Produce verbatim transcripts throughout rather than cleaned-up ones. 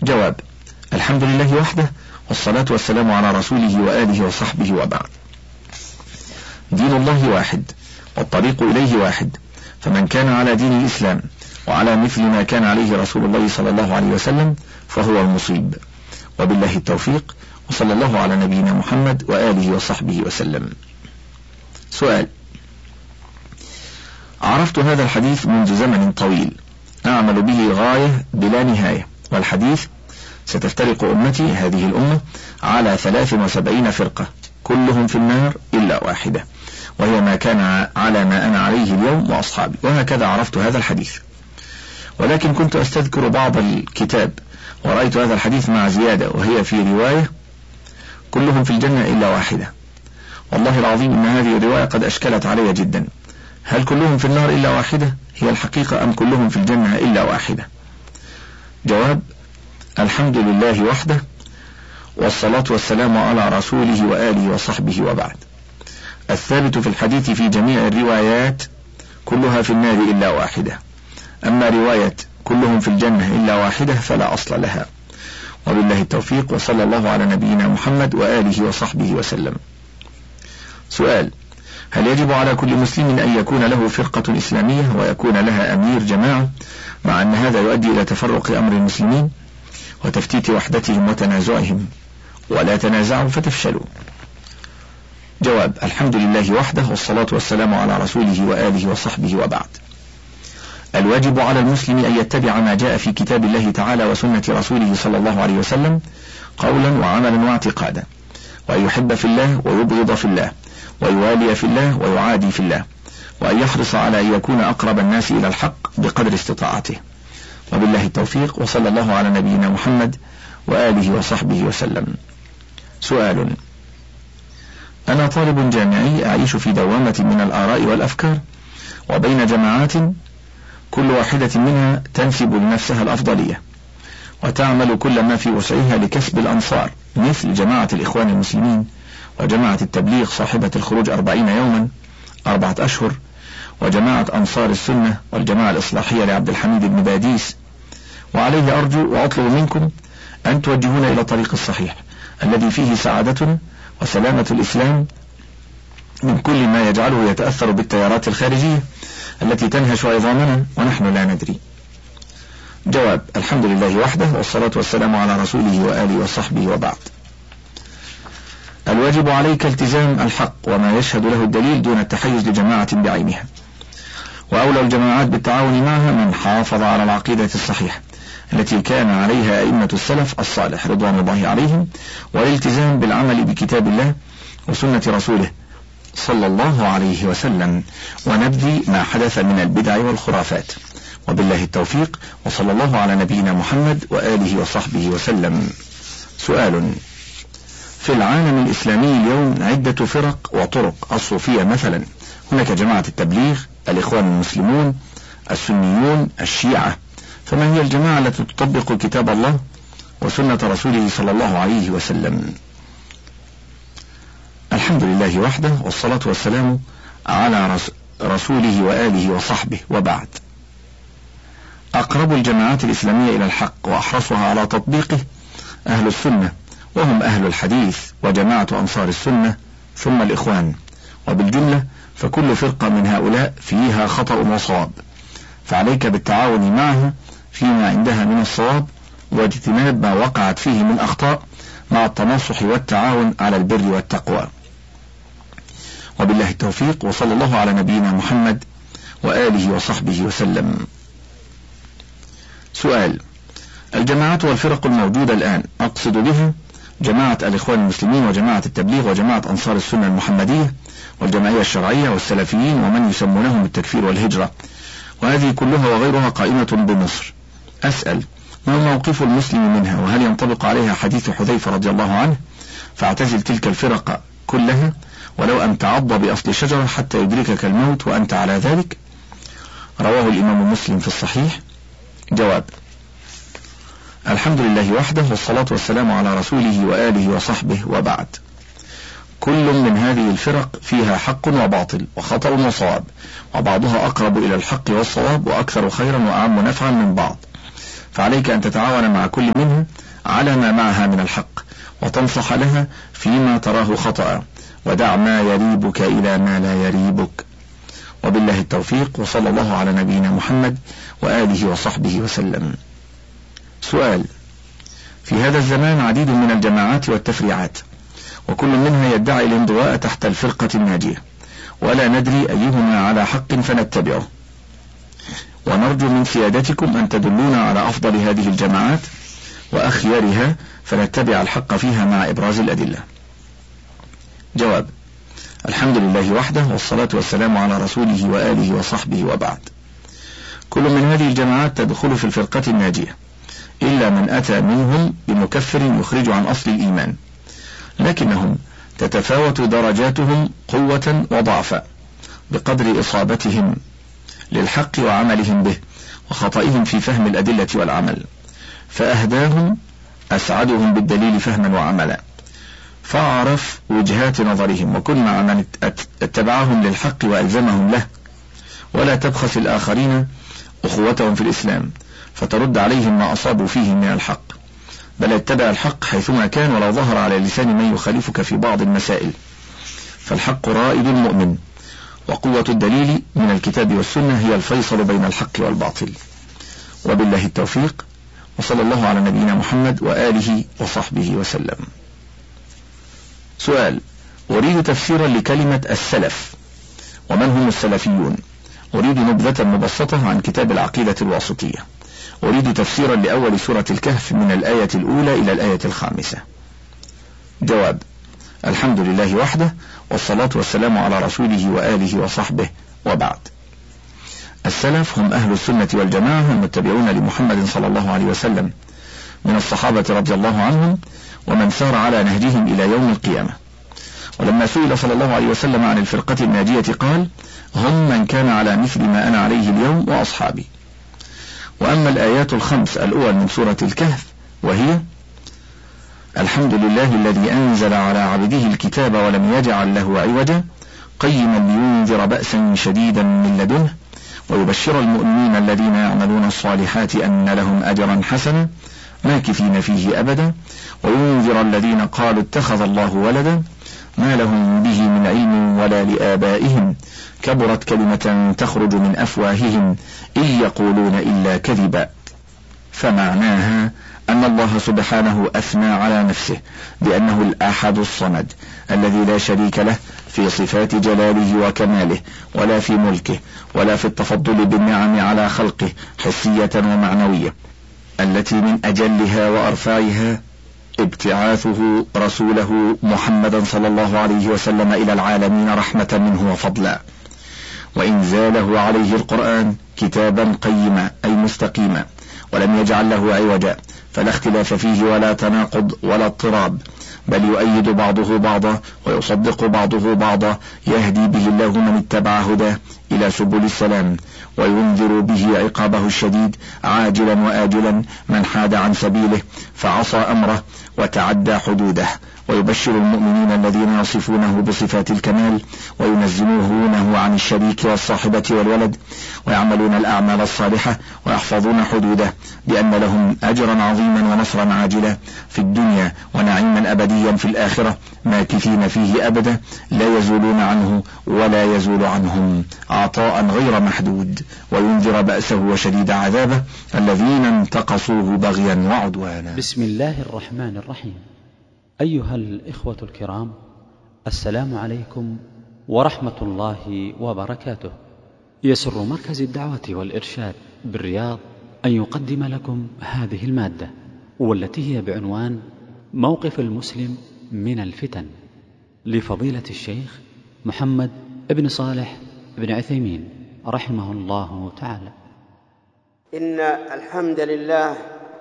جواب: الحمد لله وحده، والصلاة والسلام على رسوله وآله وصحبه وبعد. دين الله واحد، والطريق إليه واحد، فمن كان على دين الإسلام وعلى مثل ما كان عليه رسول الله صلى الله عليه وسلم فهو المصيب، وبالله التوفيق، وصلى الله على نبينا محمد وآله وصحبه وسلم. سؤال: عرفت هذا الحديث منذ زمن طويل أعمل به غاية بلا نهاية، والحديث: ستفترق أمتي هذه الأمة على ثلاث وسبعين فرقة كلهم في النار إلا واحدة، وهي ما كان على ما أنا عليه اليوم وأصحابي. وهكذا عرفت هذا الحديث، ولكن كنت أستذكر بعض الكتاب ورأيت هذا الحديث مع زيادة، وهي في رواية: كلهم في الجنة إلا واحدة. والله العظيم إن هذه الرواية قد أشكلت علي جدا. هل كلهم في النار إلا واحدة هي الحقيقة، أم كلهم في الجنة إلا واحدة؟ جواب: الحمد لله وحده، والصلاة والسلام على رسوله وآله وصحبه وبعد. الثابت في الحديث في جميع الروايات كلها في النار إلا واحدة، أما رواية كلهم في الجنة إلا واحدة فلا أصل لها، وبالله التوفيق، وصلى الله على نبينا محمد وآله وصحبه وسلم. سؤال: هل يجب على كل مسلم أن يكون له فرقة إسلامية ويكون لها أمير جماعة، مع أن هذا يؤدي إلى تفرق أمر المسلمين وتفتيت وحدتهم وتنازعهم؟ ولا تنازعوا فتفشلوا. جواب: الحمد لله وحده، والصلاة والسلام على رسوله وآله وصحبه وبعد. الواجب على المسلم أن يتبع ما جاء في كتاب الله تعالى وسنة رسوله صلى الله عليه وسلم قولا وعملا واعتقادا، وأن يحب في الله ويبغض في الله، ويوالي في الله ويعادي في الله، وأن يحرص على أن يكون أقرب الناس إلى الحق بقدر استطاعته، وبالله التوفيق، وصلى الله على نبينا محمد وآله وصحبه وسلم. سؤال: أنا طالب جامعي أعيش في دوامة من الآراء والأفكار وبين جماعات كل واحدة منها تنسب لنفسها الأفضلية وتعمل كل ما في وسعها لكسب الأنصار، مثل جماعة الإخوان المسلمين وجماعة التبليغ صاحبة الخروج أربعين يوما أربعة أشهر، وجماعة أنصار السنة والجماعة الإصلاحية لعبد الحميد بن باديس. وعليه أرجو وأطلب منكم أن توجهون إلى الطريق الصحيح الذي فيه سعادتنا وسلامة الإسلام من كل ما يجعله يتأثر بالتيارات الخارجية التي تنهش عظامنا ونحن لا ندري. جواب: الحمد لله وحده، والصلاة والسلام على رسوله وآله وصحبه وبعد. الواجب عليك التزام الحق وما يشهد له الدليل دون التحيز لجماعة بعينها، وأولى الجماعات بالتعاون معها من حافظ على العقيدة الصحيحة التي كان عليها أئمة السلف الصالح رضوان الله عليهم، والالتزام بالعمل بكتاب الله وسنة رسوله صلى الله عليه وسلم، ونبذ ما حدث من البدع والخرافات، وبالله التوفيق، وصلى الله على نبينا محمد وآله وصحبه وسلم. سؤال: في العالم الإسلامي اليوم عدة فرق وطرق. الصوفية مثلا، هناك جماعة التبليغ، الإخوان المسلمون، السنيون، الشيعة، فما هي الجماعة التي تطبق كتاب الله وسنة رسوله صلى الله عليه وسلم؟ الحمد لله وحده، والصلاة والسلام على رسوله وآله وصحبه وبعد. أقرب الجماعات الإسلامية إلى الحق وأحرصها على تطبيقه أهل السنة، وهم أهل الحديث وجماعة أنصار السنة ثم الإخوان، وبالجملة فكل فرقة من هؤلاء فيها خطأ وصواب، فعليك بالتعاون معها فيما عندها من الصواب واجتناب ما وقعت فيه من أخطاء، مع التناصح والتعاون على البر والتقوى، وبالله التوفيق، وصلى الله على نبينا محمد وآله وصحبه وسلم. سؤال: الجماعات والفرق الموجودة الآن أقصد بها جماعة الإخوان المسلمين وجماعة التبليغ وجماعة أنصار السنة المحمدية والجمعية الشرعية والسلفيين ومن يسمونهم التكفير والهجرة، وهذه كلها وغيرها قائمة بمصر. أسأل: ما موقف المسلم منها؟ وهل ينطبق عليها حديث حذيفة رضي الله عنه: فاعتزل تلك الفرق كلها ولو أن تعض بأصل شجرة حتى يدركك الموت وأنت على ذلك؟ رواه الإمام مسلم في الصحيح. جواب: الحمد لله وحده، والصلاة والسلام على رسوله وآله وصحبه وبعد. كل من هذه الفرق فيها حق وباطل وخطأ وصواب، وبعضها أقرب إلى الحق والصواب وأكثر خيرا وأعم نفعا من بعض، فعليك أن تتعاون مع كل منها على ما معها من الحق، وتنصح لها فيما تراه خطأ، ودع ما يريبك إلى ما لا يريبك. وبالله التوفيق، وصلى الله على نبينا محمد وآله وصحبه وسلم. سؤال: في هذا الزمان عديد من الجماعات والتفريعات، وكل منها يدعي الانضواء تحت الفرقة الناجية، ولا ندري أيهما على حق فنتبعه، ونرجو من سيادتكم أن تدلونا على أفضل هذه الجماعات وأخيرها فنتبع الحق فيها مع إبراز الأدلة. جواب: الحمد لله وحده، والصلاة والسلام على رسوله وآله وصحبه، وبعد. كل من هذه الجماعات تدخل في الفرقة الناجية، إلا من أتى منهم بمكفر يخرج عن أصل الإيمان، لكنهم تتفاوت درجاتهم قوة وضعفا بقدر إصابتهم للحق وعملهم به، وخطئهم في فهم الأدلة والعمل، فأهداهم أسعدهم بالدليل فهما وعملا، فاعرف وجهات نظرهم وكن مع من اتبعهم للحق وألزمهم له، ولا تبخس الآخرين أخوتهم في الإسلام فترد عليهم ما أصابوا فيه من الحق، بل اتبع الحق حيثما كان ولو ظهر على لسان من يخالفك في بعض المسائل، فالحق رائد المؤمن، وقوة الدليل من الكتاب والسنة هي الفيصل بين الحق والباطل. وبالله التوفيق، وصلى الله على نبينا محمد وآله وصحبه وسلم. سؤال: أريد تفسيرا لكلمة السلف، ومن هم السلفيون؟ أريد نبذة مبسطة عن كتاب العقيدة الواسطية. أريد تفسيرا لأول سورة الكهف من الآية الأولى إلى الآية الخامسة. جواب: الحمد لله وحده، والصلاة والسلام على رسوله وآله وصحبه، وبعد. السلف هم أهل السنة والجماعة المتبعون لمحمد صلى الله عليه وسلم من الصحابة رضي الله عنهم ومن سار على نهجهم إلى يوم القيامة. ولما سئل صلى الله عليه وسلم عن الفرقة الناجية قال: هم من كان على مثل ما أنا عليه اليوم وأصحابي. وأما الآيات الخمس الأول من سورة الكهف، وهي: الحمد لله الذي أنزل على عبده الكتاب ولم يجعل له عوجا قيما لينذر بأسا شديدا من لدنه ويبشر المؤمنين الذين يعملون الصالحات أن لهم أجرا حسنا ماكثين فيه أبدا وينذر الذين قالوا اتخذ الله ولدا ما لهم به من علم ولا لآبائهم كبرت كلمة تخرج من أفواههم إن يقولون إلا كذبا. فمعناها أن الله سبحانه أثنى على نفسه بأنه الأحد الصمد الذي لا شريك له في صفات جلاله وكماله، ولا في ملكه، ولا في التفضل بالنعم على خلقه حسية ومعنوية، التي من أجلها وأرفعها ابتعاثه رسوله محمدا صلى الله عليه وسلم إلى العالمين رحمة منه وفضلا، وإنزاله عليه القرآن كتابا قيما أي مستقيما ولم يجعل له عوجا، فلا اختلاف فيه ولا تناقض ولا اضطراب، بل يؤيد بعضه بعضا ويصدق بعضه بعضا، يهدي به الله من اتبع هداه إلى سبل السلام، وينذر به عقابه الشديد عاجلا وآجلا من حاد عن سبيله فعصى أمره وتعدى حدوده، ويبشر المؤمنين الذين يصفونه بصفات الكمال وينزهونه عن الشريك والصاحبة والولد ويعملون الأعمال الصالحة ويحفظون حدوده بأن لهم أجرا عظيما ونصرا عاجلا في الدنيا ونعيما أبديا في الآخرة ماكثين فيه أبدا لا يزولون عنه ولا يزول عنهم عطاء غير محدود، وينذر بأسه وشديد عذابه الذين انتقصوه بغيا وعدوانا. بسم الله الرحمن الرحيم. أيها الإخوة الكرام، السلام عليكم ورحمة الله وبركاته. يسر مركز الدعوة والإرشاد بالرياض أن يقدم لكم هذه المادة، والتي هي بعنوان موقف المسلم من الفتن، لفضيلة الشيخ محمد ابن صالح بن عثيمين رحمه الله تعالى. إن الحمد لله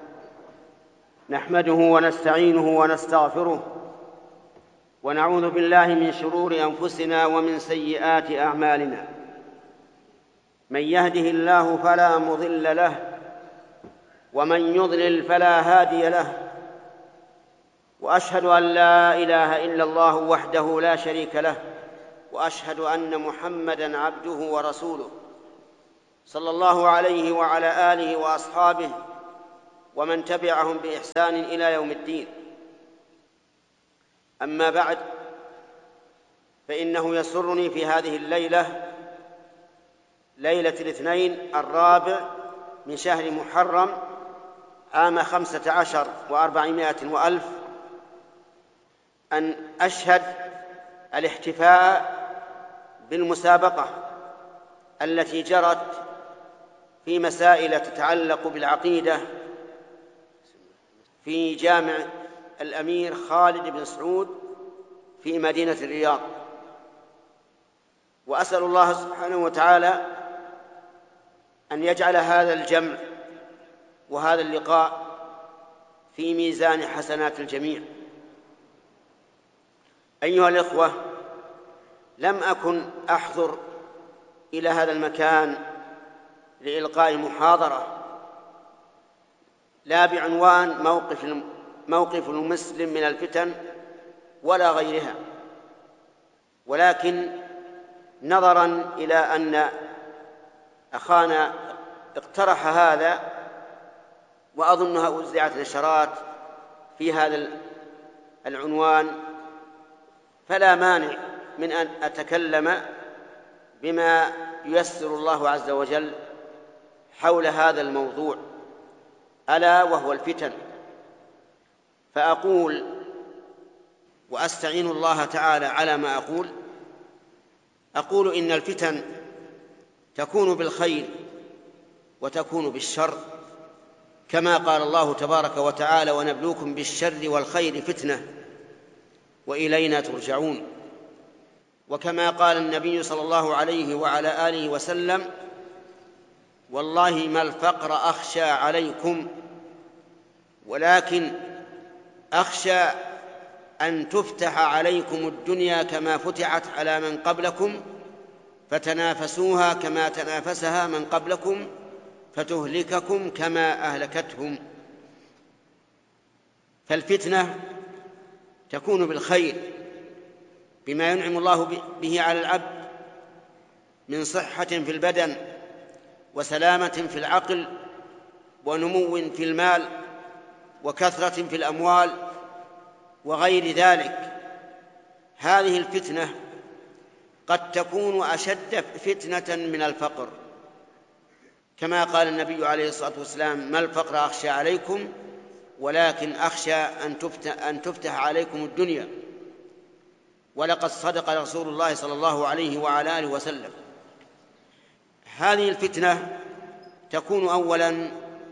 نحمده ونستعينه ونستغفره ونعوذ بالله من شرور أنفسنا ومن سيئات أعمالنا، من يهده الله فلا مضل له ومن يضلل فلا هادي له، وأشهد أن لا إله إلا الله وحده لا شريك له، وأشهد أن محمدًا عبده ورسوله صلى الله عليه وعلى آله وأصحابه ومن تبعهم بإحسان إلى يوم الدين. أما بعد، فإنه يسرني في هذه الليلة، ليلة الاثنين الرابع من شهر محرم عام خمسة عشر وأربعمائة وألف، أن أشهد الاحتفاء بالمسابقة التي جرت في مسائل تتعلق بالعقيدة في جامع الأمير خالد بن سعود في مدينة الرياض. وأسأل الله سبحانه وتعالى أن يجعل هذا الجمع وهذا اللقاء في ميزان حسنات الجميع. أيها الإخوة، لم أكن أحضر إلى هذا المكان لإلقاء محاضرة لا بعنوان موقف موقف المسلم من الفتن ولا غيرها، ولكن نظرا إلى أن أخانا اقترح هذا، وأظنها وزعت نشرات في هذا العنوان، فلا مانع من أن أتكلم بما ييسر الله عز وجل حول هذا الموضوع، ألا وهو الفتن. فأقول وأستعين الله تعالى على ما أقول أقول إن الفتن تكون بالخير وتكون بالشر، كما قال الله تبارك وتعالى: ونبلوكم بالشر والخير فتنة وإلينا ترجعون. وكما قال النبي صلى الله عليه وعلى آله وسلم: والله ما الفقر أخشى عليكم، ولكن أخشى أن تفتح عليكم الدنيا كما فتحت على من قبلكم فتنافسوها كما تنافسها من قبلكم فتهلككم كما أهلكتهم. فالفتنة تكون بالخير بما ينعم الله به على العبد من صحة في البدن وسلامة في العقل ونمو في المال وكثرة في الأموال وغير ذلك. هذه الفتنة قد تكون أشد فتنة من الفقر، كما قال النبي عليه الصلاة والسلام: ما الفقر أخشى عليكم ولكن أخشى أن تفتح, أن تفتح عليكم الدنيا. ولقد صدق رسول الله صلى الله عليه وعلى آله وسلم. هذه الفتنة تكون أولا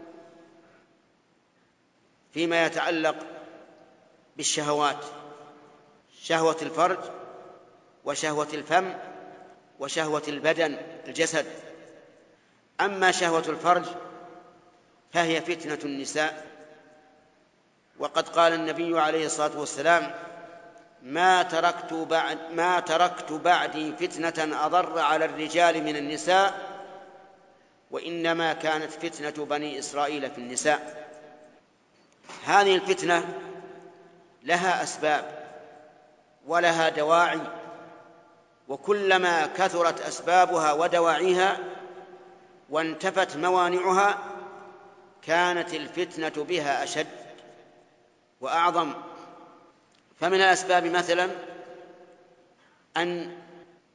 فيما يتعلق بالشهوات، شهوة الفرج وشهوة الفم وشهوة البدن الجسد. أما شهوة الفرج فهي فتنة النساء، وقد قال النبي عليه الصلاة والسلام: ما تركت بعد ما تركت بعدي فتنة أضر على الرجال من النساء، وإنما كانت فتنة بني إسرائيل في النساء. هذه الفتنة لها أسباب ولها دواعي، وكلما كثرت أسبابها ودواعيها وانتفت موانعها كانت الفتنة بها أشد وأعظم. فمن الأسباب مثلا أن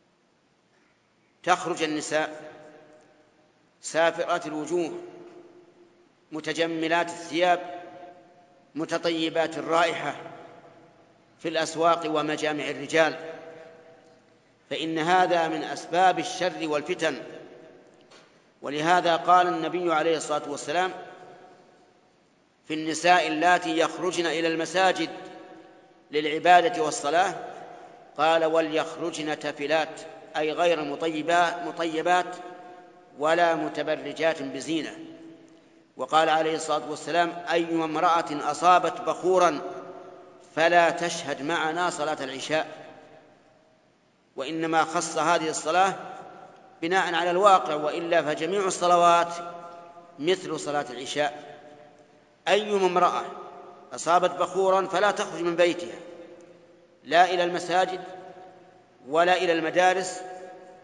تخرج النساء سافرات الوجوه متجملات الثياب متطيبات الرائحة في الأسواق ومجامع الرجال، فإن هذا من أسباب الشر والفتن. ولهذا قال النبي عليه الصلاة والسلام في النساء اللاتي يخرجن إلى المساجد للعبادة والصلاة: قال وليخرجن تفلات، أي غير مطيبات ولا متبرجات بزينة. وقال عليه الصلاة والسلام: أيما امرأة أصابت بخورا فلا تشهد معنا صلاة العشاء. وإنما خص هذه الصلاة بناء على الواقع، وإلا فجميع الصلوات مثل صلاة العشاء. أيما امرأة أصابت بخورا فلا تخرج من بيتها لا إلى المساجد ولا إلى المدارس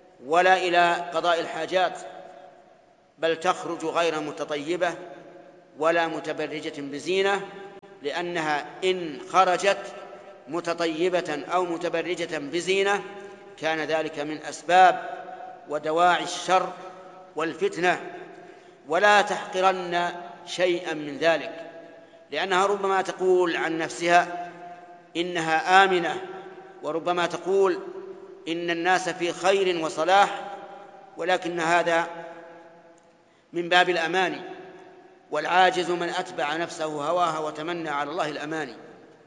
ولا إلى قضاء الحاجات، بل تخرج غير متطيبة ولا متبرجة بزينة، لأنها إن خرجت متطيبة أو متبرجة بزينة كان ذلك من أسباب ودواعي الشر والفتنة. ولا تحقرن شيئا من ذلك، لأنها ربما تقول عن نفسها إنها آمنة، وربما تقول إن الناس في خير وصلاح، ولكن هذا من باب الأماني، والعاجز من أتبع نفسه هواها وتمنى على الله الأماني.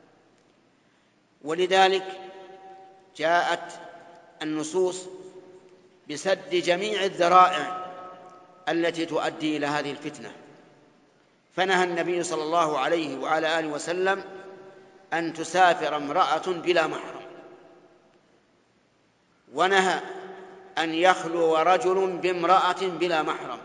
ولذلك جاءت النصوص بسد جميع الذرائع التي تؤدي إلى هذه الفتنة، فنهى النبي صلى الله عليه وعلى آله وسلم أن تسافر امرأة بلا محرم، ونهى أن يخلو رجل بامرأة بلا محرم.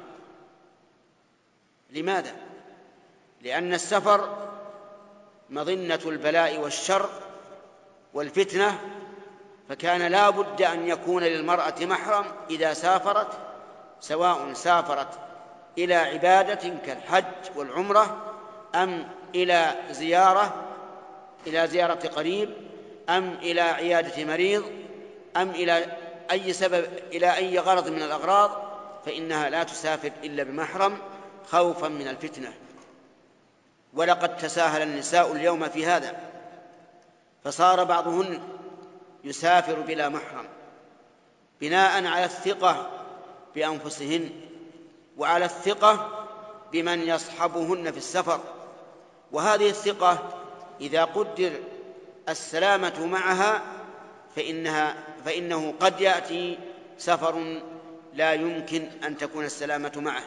لماذا؟ لأن السفر مظنة البلاء والشر والفتنة، فكان لا بد أن يكون للمرأة محرم إذا سافرت، سواء سافرت إلى عبادة كالحج والعمرة، أم إلى زيارة إلى زيارة قريب، أم إلى عيادة مريض، أم إلى أي سبب إلى أي غرض من الأغراض، فإنها لا تسافر إلا بمحرم خوفا من الفتنة. ولقد تساهل النساء اليوم في هذا، فصار بعضهن يسافر بلا محرم بناء على الثقة بأنفسهن، وعلى الثقة بمن يصحبهن في السفر. وهذه الثقة إذا قدر السلامة معها فإنها فإنه قد يأتي سفر لا يمكن أن تكون السلامة معه.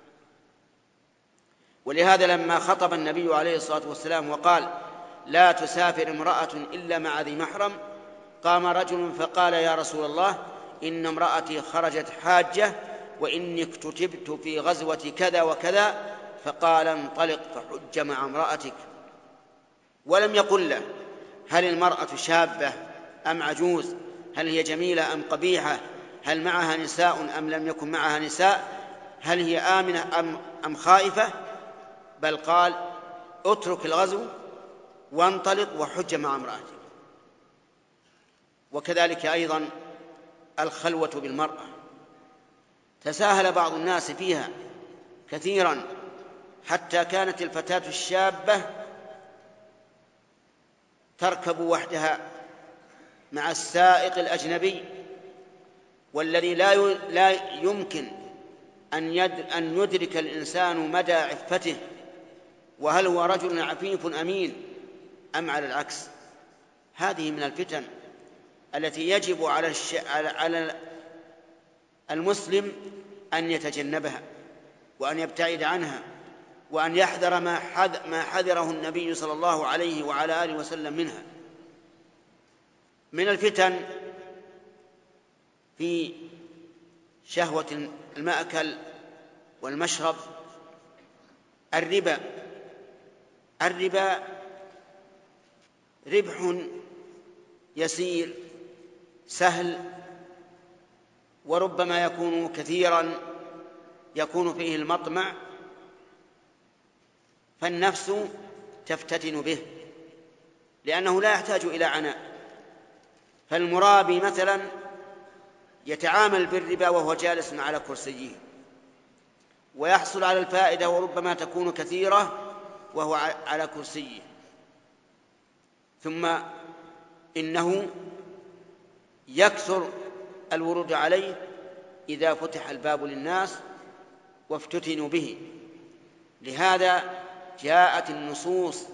ولهذا لما خطب النبي عليه الصلاة والسلام وقال لا تسافر امرأة إلا مع ذي محرم، قام رجل فقال يا رسول الله إن امرأتي خرجت حاجة وإني اكتتبت في غزوة كذا وكذا، فقال انطلق فحج مع امرأتك. ولم يقل له هل المرأة شابة أم عجوز، هل هي جميلة أم قبيحة، هل معها نساء أم لم يكن معها نساء، هل هي آمنة أم, أم خائفة، بل قال اترك الغزو وانطلق وحج مع امرأتك. وكذلك أيضا الخلوة بالمرأة، تساهل بعض الناس فيها كثيرا، حتى كانت الفتاة الشابة تركب وحدها مع السائق الأجنبي، والذي لا يمكن أن يدرك الإنسان مدى عفته، وهل هو رجل عفيف أمين أم على العكس. هذه من الفتن التي يجب على, الش... على المسلم أن يتجنبها وأن يبتعد عنها، وأن يحذر ما, حذ... ما حذره النبي صلى الله عليه وعلى آله وسلم منها. من الفتن في شهوة المأكل والمشرب الربا. الربا ربح يسير سهل، وربما يكون كثيرا يكون فيه المطمع، فالنفس تفتتن به لأنه لا يحتاج إلى عناء. فالمرابي مثلا يتعامل بالربا وهو جالس على كرسيه، ويحصل على الفائدة وربما تكون كثيرة وهو على كرسيه، ثم إنه يكثر الورود عليه إذا فتح الباب للناس وافتتنوا به. لهذا جاءت النصوص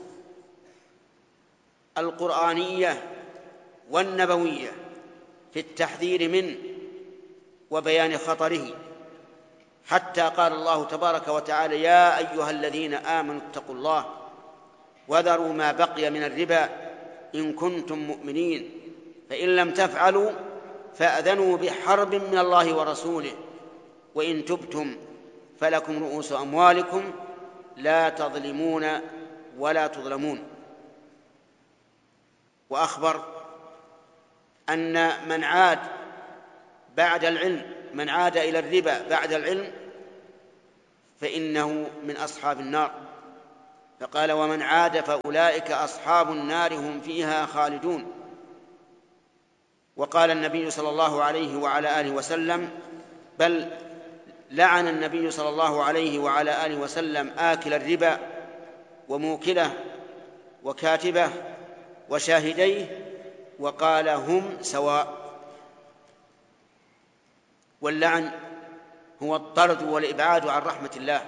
القرآنية والنبوية في التحذير منه وبيان خطره، حتى قال الله تبارك وتعالى يا أيها الذين آمنوا اتقوا الله وذروا ما بقي من الربا إن كنتم مؤمنين فإن لم تفعلوا فأذنوا بحرب من الله ورسوله وإن تبتم فلكم رؤوس أموالكم لا تظلمون ولا تظلمون. وأخبر أن من عاد بعد العلم من عاد إلى الربا بعد العلم فإنه من أصحاب النار. فقال ومن عاد فأولئك أصحاب النار هم فيها خالدون. وقال النبي صلى الله عليه وعلى آله وسلم بل لعن النبي صلى الله عليه وعلى آله وسلم آكل الربا وموكله وكاتبه وشاهديه وقال هم سواء. واللعن هو الطرد والإبعاد عن رحمة الله.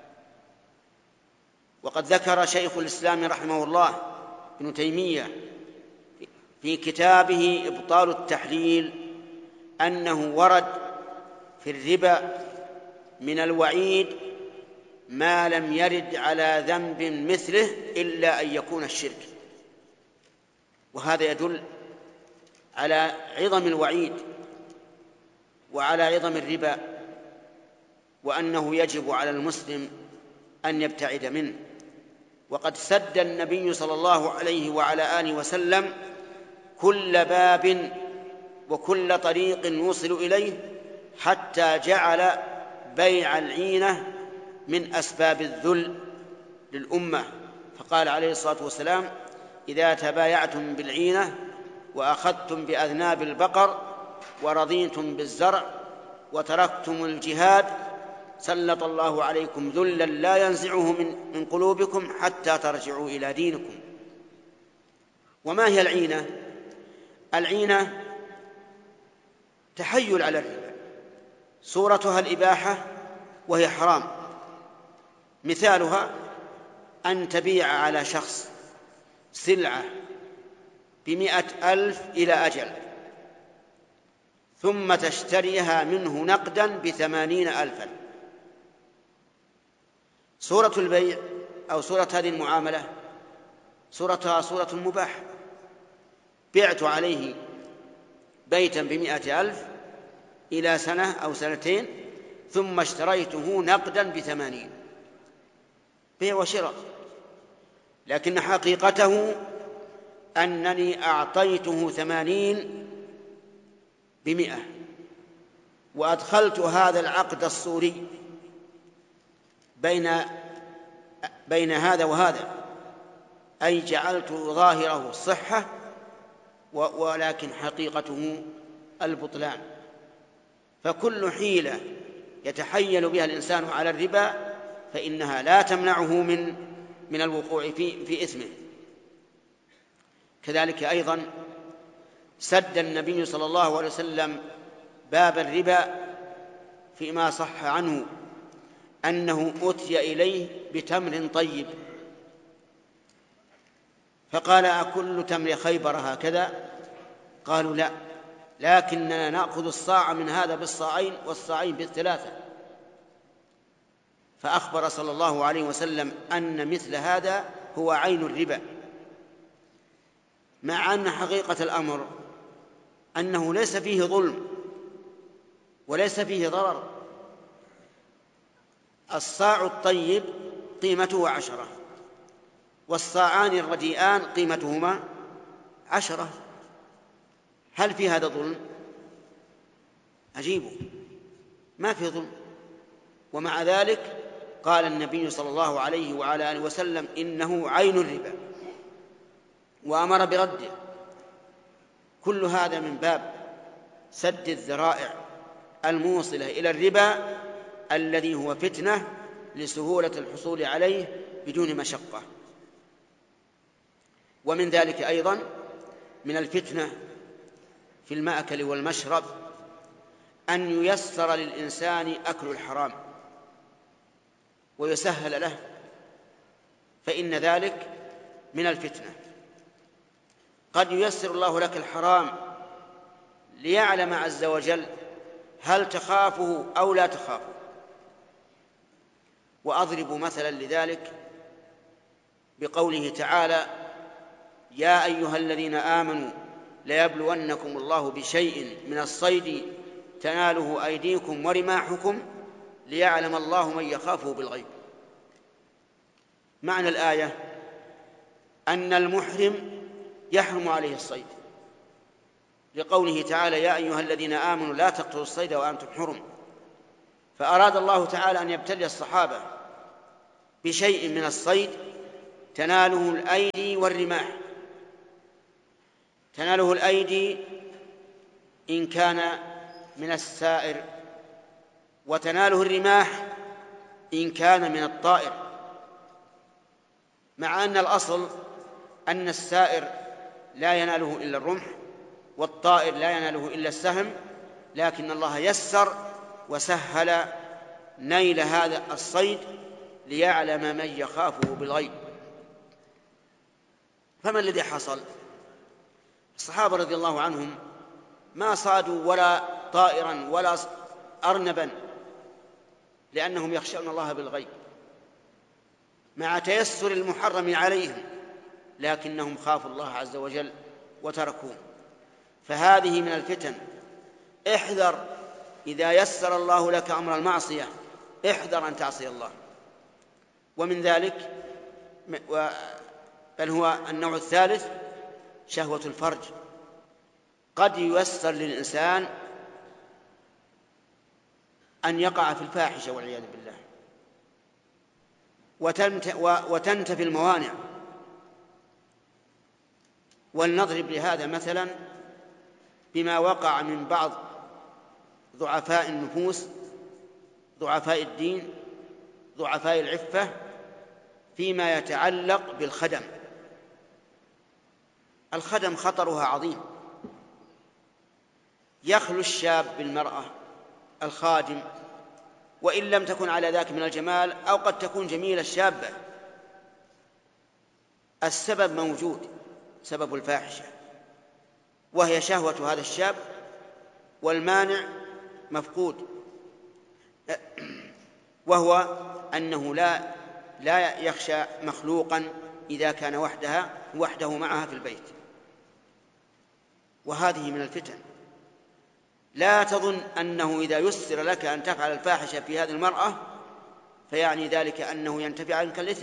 وقد ذكر شيخ الإسلام رحمه الله ابن تيمية في كتابه إبطال التحليل أنه ورد في الربا من الوعيد ما لم يرد على ذنب مثله إلا أن يكون الشرك. وهذا يدل على عظم الوعيد وعلى عظم الربا، وأنه يجب على المسلم أن يبتعد منه. وقد سد النبي صلى الله عليه وعلى آله وسلم كل باب وكل طريق يوصل إليه حتى جعل بيع العينة من أسباب الذل للأمة، فقال عليه الصلاة والسلام إذا تبايعتم بالعينة وأخذتم بأذناب البقر ورضيتم بالزرع وتركتم الجهاد سلط الله عليكم ذلا لا ينزعه من, من قلوبكم حتى ترجعوا إلى دينكم. وما هي العينة؟ العينة تحيل على الربا، صورتها الإباحة وهي حرام. مثالها أن تبيع على شخص سلعة بمئة ألف إلى أجل ثم تشتريها منه نقدا بثمانين ألفا. صورة البيع أو صورة هذه المعاملة صورتها صورة مباحة. بعت عليه بيتا بمئة ألف إلى سنة أو سنتين ثم اشتريته نقدا بثمانين، بيع وشراء، لكن حقيقته أنني أعطيته ثمانين بمئة وأدخلت هذا العقد الصوري بين بين هذا وهذا، أي جعلت ظاهره الصحة ولكن حقيقته البطلان. فكل حيلة يتحيل بها الإنسان على الربا فإنها لا تمنعه من من الوقوع في في إثمه. كذلك أيضا سد النبي صلى الله عليه وسلم باب الربا فيما صح عنه أنه أتي إليه بتمر طيب فقال أكل تمر خيبر هكذا؟ قالوا لا، لكننا نأخذ الصاع من هذا بالصاعين والصاعين بالثلاثة. فأخبر صلى الله عليه وسلم أن مثل هذا هو عين الربا، مع أن حقيقة الأمر أنه ليس فيه ظلم وليس فيه ضرر. الصاع الطيب قيمته عشرة والصاعان الرديئان قيمتهما عشرة، هل في هذا ظلم؟ عجيب، ما في ظلم. ومع ذلك قال النبي صلى الله عليه وعلى آله وسلم إنه عين الربا وأمر برده. كل هذا من باب سد الذرائع الموصلة إلى الربا الذي هو فتنة لسهولة الحصول عليه بدون مشقة. ومن ذلك أيضا من الفتنة في المأكل والمشرب أن ييسر للإنسان أكل الحرام ويسهل له، فإن ذلك من الفتنة. قد ييسر الله لك الحرام ليعلم عز وجل هل تخافه أو لا تخافه. وأضرب مثلا لذلك بقوله تعالى يا أيها الذين آمنوا ليبلونكم الله بشيء من الصيد تناله أيديكم ورماحكم ليعلم الله من يخافه بالغيب. معنى الآية أن المحرم يحرم عليه الصيد، لقوله تعالى يا أيها الذين آمنوا لا تقتلوا الصيد وأنتم حرم. فأراد الله تعالى أن يبتلي الصحابة بشيء من الصيد تناله الأيدي والرماح. تناله الأيدي إن كان من السائر، وتناله الرماح إن كان من الطائر، مع أن الأصل أن السائر لا يناله إلا الرمح والطائر لا يناله إلا السهم، لكن الله يسر وسهل نيل هذا الصيد ليعلم من يخافه بالغيب. فما الذي حصل؟ الصحابة رضي الله عنهم ما صادوا ولا طائرا ولا أرنبا، لأنهم يخشون الله بالغيب مع تيسر المحرم عليهم، لكنهم خافوا الله عز وجل وتركوه. فهذه من الفتن. احذر إذا يسر الله لك أمر المعصية، احذر أن تعصي الله. ومن ذلك بل هو النوع الثالث شهوة الفرج. قد ييسر للإنسان أن يقع في الفاحشة والعياذ بالله، وتنتفي الموانع. ولنضرب لهذا مثلا بما وقع من بعض ضعفاء النفوس، ضعفاء الدين، ضعفاء العفة، فيما يتعلق بالخدم. الخدم خطرها عظيم. يخلو الشاب بالمرأة الخادم، وإن لم تكن على ذاك من الجمال، أو قد تكون جميلة الشابة، السبب موجود، سبب الفاحشة، وهي شهوة هذا الشاب، والمانع مفقود، وهو أنه لا لا يخشى مخلوقا إذا كان وحدها وحده معها في البيت. وهذه من الفتن. لا تظن أنه إذا يسر لك أن تفعل الفاحشة في هذه المرأة فيعني ذلك أنه ينتفع عنك الإثم،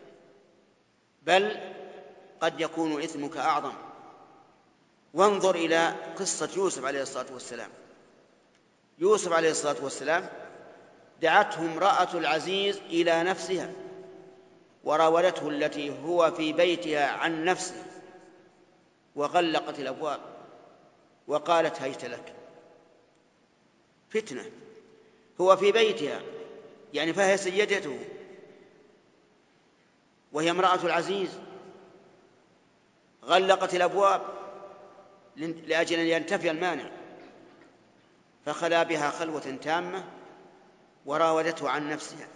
بل قد يكون إثمك أعظم. وانظر إلى قصة يوسف عليه الصلاة والسلام. يوسف عليه الصلاة والسلام دعته امرأة العزيز إلى نفسها، وراودته التي هو في بيتها عن نفسه، وغلقت الأبواب وقالت هيت لك. فتنة. هو في بيتها يعني فهي سيدته، وهي امرأة العزيز، غلقت الأبواب لأجل أن ينتفي المانع، فخلا بها خلوة تامة وراودته عن نفسها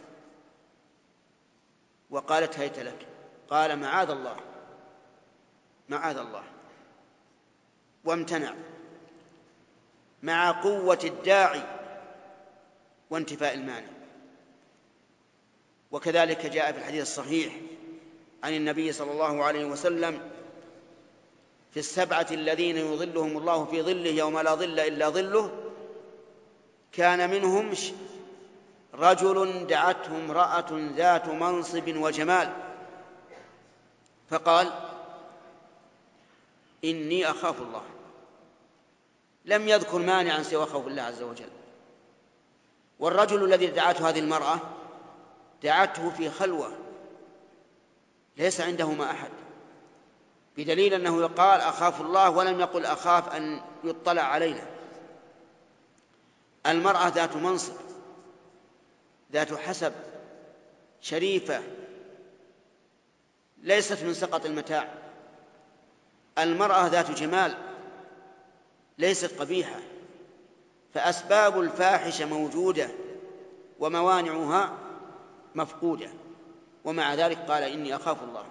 وقالت هيت لك. قال معاذ الله معاذ الله، وامتنع مع قوة الداعي وانتفاء المانع. وكذلك جاء في الحديث الصحيح عن النبي صلى الله عليه وسلم في السبعة الذين يظلهم الله في ظله يوم لا ظل إلا ظله، كان منهم رجل دعته امرأة ذات منصب وجمال فقال إني أخاف الله. لم يذكر مانعا سوى خوف الله عز وجل. والرجل الذي دعته هذه المرأة دعته في خلوة ليس عندهما أحد، بدليل أنه قال أخاف الله ولم يقل أخاف أن يطلع علينا. المرأة ذات منصب، ذات حسب، شريفة، ليست من سقط المتاع. المرأة ذات جمال، ليست قبيحة. فأسباب الفاحشة موجودة وموانعها مفقودة، ومع ذلك قال إني أخاف الله.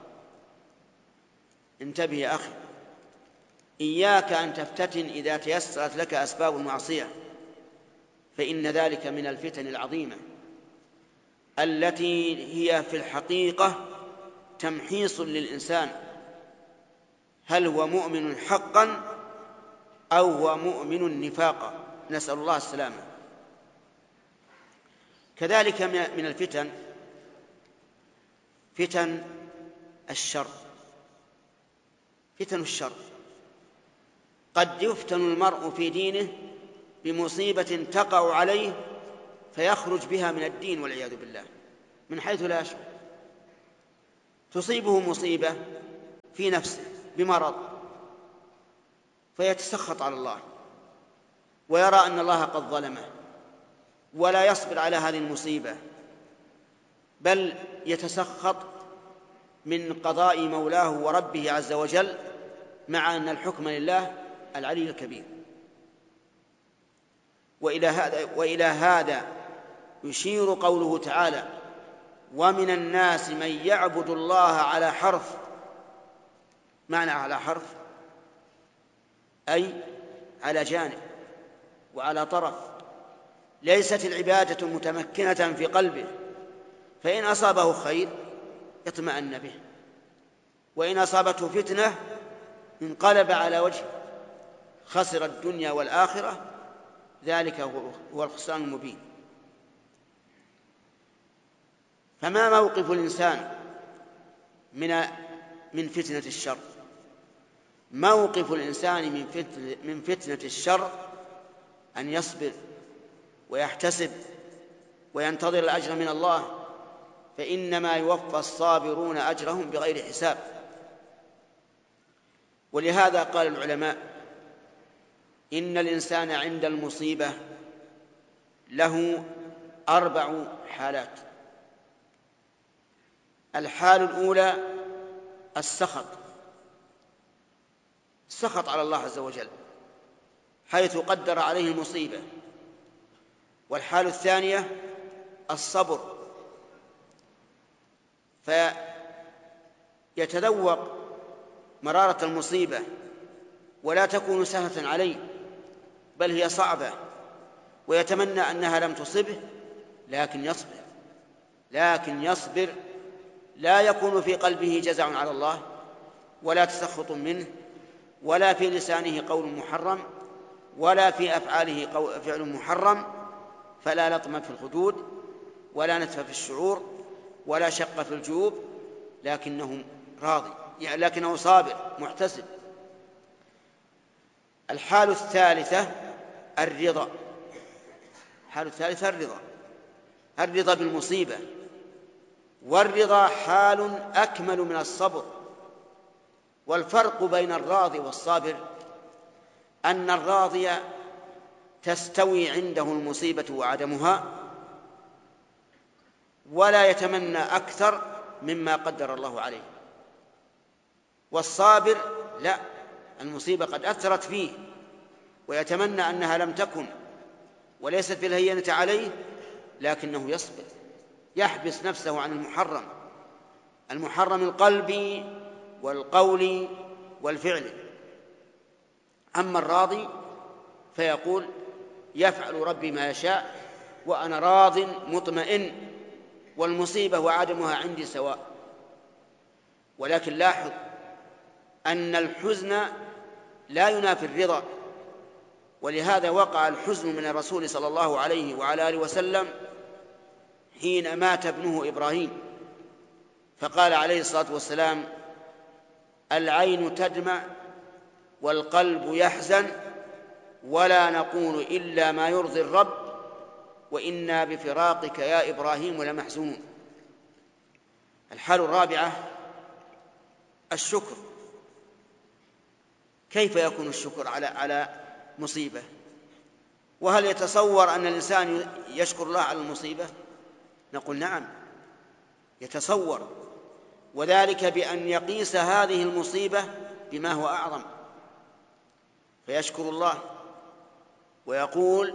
انتبه يا أخي، إياك أن تفتتن إذا تيسرت لك أسباب المعصية، فإن ذلك من الفتن العظيمة التي هي في الحقيقة تمحيص للإنسان، هل هو مؤمن حقا أو هو مؤمن نفاقا، نسأل الله السلامة. كذلك من الفتن فتن الشر. فتن الشر قد يفتن المرء في دينه بمصيبة تقع عليه فيخرج بها من الدين والعياذ بالله من حيث لا يشعر. تصيبه مصيبة في نفسه بمرض فيتسخط على الله ويرى أن الله قد ظلمه ولا يصبر على هذه المصيبة، بل يتسخط من قضاء مولاه وربه عز وجل، مع أن الحكم لله العلي الكبير. وإلى هذا, وإلى هذا يشير قوله تعالى: ومن الناس من يعبد الله على حرف. معنى على حرف أي على جانب وعلى طرف، ليست العبادة متمكنة في قلبه، فإن أصابه خير اطمأن به، وإن أصابته فتنة انقلب على وجهه خسر الدنيا والآخرة، ذلك هو الخسران المبين. فما موقف الإنسان من من فتنة الشر؟ موقف الإنسان من فتنة, من فتنة الشر أن يصبر ويحتسب وينتظر الأجر من الله، فإنما يوفى الصابرون أجرهم بغير حساب. ولهذا قال العلماء: إن الإنسان عند المصيبة له أربع حالات. الحال الأولى السخط، السخط على الله عز وجل حيث قدر عليه المصيبة. والحال الثانية الصبر، فيتذوق مرارة المصيبة ولا تكون سهلة عليه، بل هي صعبة، ويتمنى أنها لم تصبه، لكن يصبر لكن يصبر لا يكون في قلبه جزع على الله ولا تسخط منه، ولا في لسانه قول محرم، ولا في أفعاله فعل محرم، فلا لطم في الخدود ولا نتف في الشعور ولا شق في الجيوب، لكنه راضي، يعني لكنه صابر محتسب. الحال الثالثة الرضا. الحال الثالثة الرضا الرضا بالمصيبة، والرضا حال أكمل من الصبر. والفرق بين الراضي والصابر أن الراضي تستوي عنده المصيبة وعدمها ولا يتمنى أكثر مما قدر الله عليه، والصابر لا، المصيبة قد أثرت فيه ويتمنى أنها لم تكن وليست في الهينة عليه، لكنه يصبر، يحبس نفسه عن المحرم المحرم القلبي والقول والفعل. أما الراضي فيقول: يفعل ربي ما يشاء وأنا راض مطمئن، والمصيبة وعدمها عندي سواء. ولكن لاحظ أن الحزن لا ينافي الرضا، ولهذا وقع الحزن من الرسول صلى الله عليه وعلى آله وسلم حين مات ابنه إبراهيم، فقال عليه الصلاة والسلام: العين تدمع والقلب يحزن ولا نقول إلا ما يرضي الرب وإنا بفراقك يا إبراهيم لمحزونون. الحال الرابعة الشكر. كيف يكون الشكر على على مصيبة؟ وهل يتصور أن الإنسان يشكر الله على المصيبة؟ نقول نعم يتصور، وذلك بأن يقيس هذه المصيبة بما هو أعظم، فيشكر الله ويقول: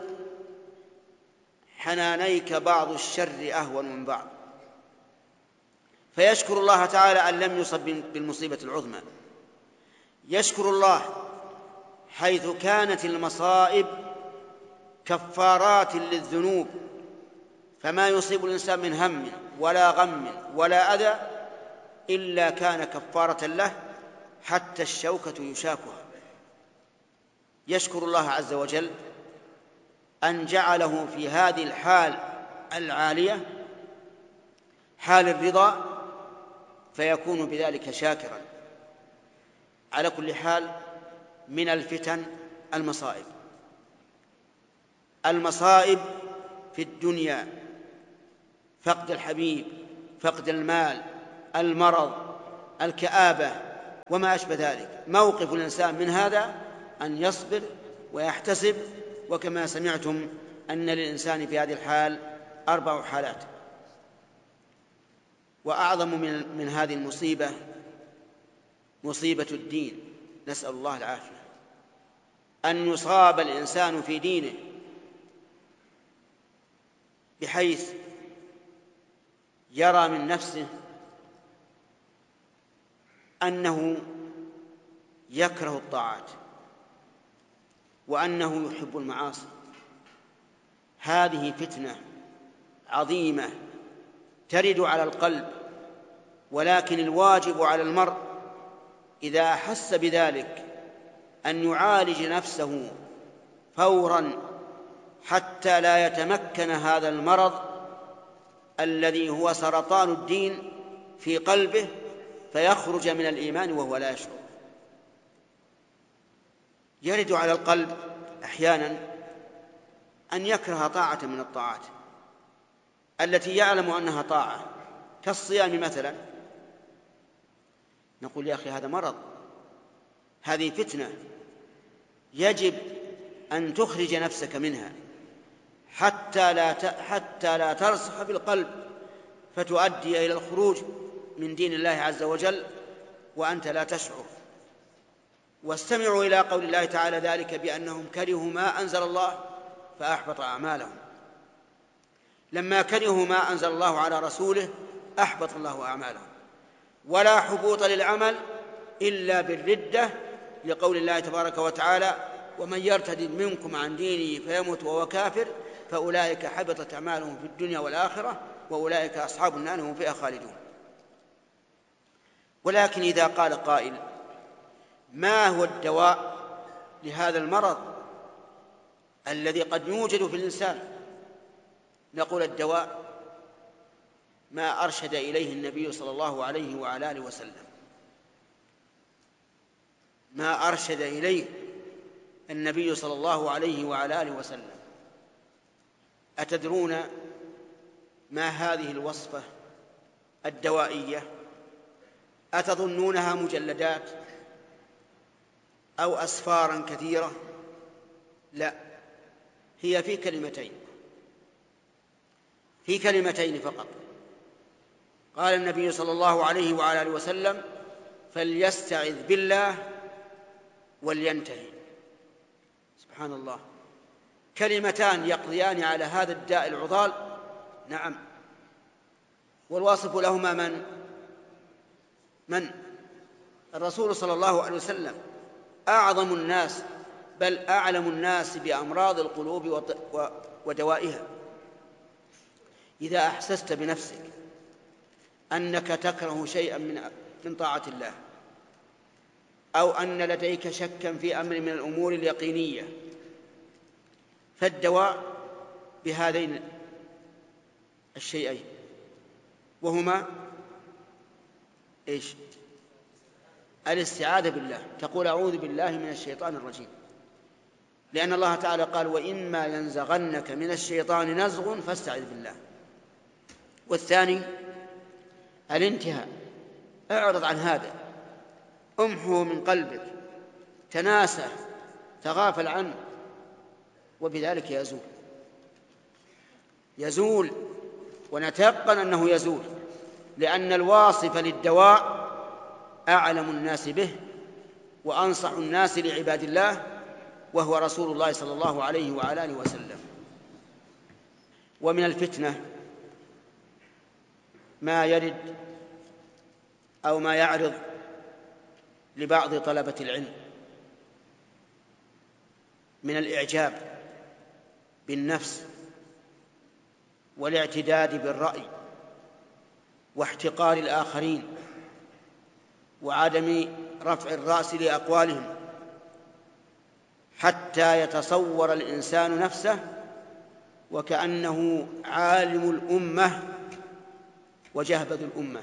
حنانيك بعض الشر أهون من بعض، فيشكر الله تعالى أن لم يصب بالمصيبة العظمى. يشكر الله حيث كانت المصائب كفارات للذنوب، فما يصيب الإنسان من هم ولا غم ولا أذى إلا كان كفارة له حتى الشوكة يشاكها. يشكر الله عز وجل أن جعله في هذه الحال العالية حال الرضا، فيكون بذلك شاكرا. على كل حال، من الفتن المصائب. المصائب في الدنيا: فقد الحبيب، فقد المال، المرض، الكآبة وما أشبه ذلك. موقف الإنسان من هذا أن يصبر ويحتسب، وكما سمعتم أن للإنسان في هذه الحال أربع حالات. وأعظم من, من هذه المصيبة مصيبة الدين، نسأل الله العافية، أن يصاب الإنسان في دينه بحيث يرى من نفسه أنه يكره الطاعات وأنه يحب المعاصي. هذه فتنة عظيمة ترد على القلب، ولكن الواجب على المرء إذا أحس بذلك أن يعالج نفسه فوراً حتى لا يتمكن هذا المرض الذي هو سرطان الدين في قلبه فيخرج من الإيمان وهو لا يشعر. يرد على القلب أحياناً أن يكره طاعة من الطاعات التي يعلم أنها طاعة، كالصيام مثلا. نقول يا أخي هذا مرض، هذه فتنة، يجب أن تخرج نفسك منها حتى لا حتى لا ترسخ في القلب فتؤدي إلى الخروج من دين الله عز وجل وأنت لا تشعر. واستمعوا إلى قول الله تعالى ذلك بأنهم كرهوا ما أنزل الله فأحبط أعمالهم. لما كرهوا ما أنزل الله على رسوله أحبط الله أعمالهم. ولا حبوط للعمل إلا بالردة، لقول الله تبارك وتعالى: ومن يرتد منكم عن دينه فيمت وهو كافر فأولئك حبطت أعمالهم في الدنيا والآخرة وأولئك أصحاب النار هم فيها خالدون. ولكن إذا قال قائل: ما هو الدواء لهذا المرض الذي قد يوجد في الإنسان؟ نقول الدواء ما أرشد إليه النبي صلى الله عليه وعلى آله وسلم، ما أرشد إليه النبي صلى الله عليه وعلى آله وسلم. أتدرون ما هذه الوصفة الدوائية؟ أتظنونها مجلدات أو أسفارا كثيرة؟ لا، هي في كلمتين، في كلمتين فقط. قال النبي صلى الله عليه وعلى آله وسلم: فليستعذ بالله ولينتهي. سبحان الله، كلمتان يقضيان على هذا الداء العضال. نعم، والواصف لهما من؟ من؟ الرسول صلى الله عليه وسلم، أعظم الناس بل أعلم الناس بأمراض القلوب ودوائها. إذا أحسست بنفسك أنك تكره شيئا من من طاعة الله، أو أن لديك شكا في أمر من الأمور اليقينية، فالدواء بهذين الشيئين، وهما إيش؟ الاستعاذة بالله. تقول: أعوذ بالله من الشيطان الرجيم، لأن الله تعالى قال: وإما ينزغنك من الشيطان نزغ فاستعذ بالله. والثاني الانتهاء، اعرض عن هذا، امحه من قلبك، تناسه، تغافل عنه، وبذلك يزول يزول ونتيقن أنه يزول، لأن الواصف للدواء أعلم الناس به وأنصح الناس لعباد الله، وهو رسول الله صلى الله عليه وعلى آله وسلم. ومن الفتنة ما يرد أو ما يعرض لبعض طلبة العلم من الإعجاب بالنفس والاعتداد بالرأي واحتقار الآخرين وعدم رفع الرأس لأقوالهم، حتى يتصور الإنسان نفسه وكأنه عالم الأمة وجهبذ الأمة.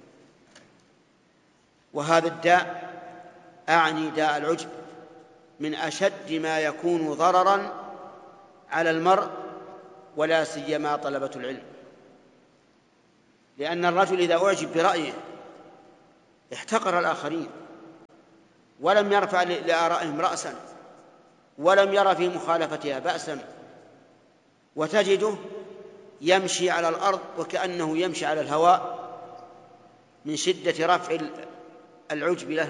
وهذا الداء، أعني داء العجب، من أشد ما يكون ضرراً على المرء، ولا سيما طلبة العلم. لأن الرجل إذا أعجب برأيه احتقر الآخرين ولم يرفع لآرائهم رأسا ولم يرى في مخالفتها بأسا، وتجده يمشي على الأرض وكأنه يمشي على الهواء من شدة رفع العجب له،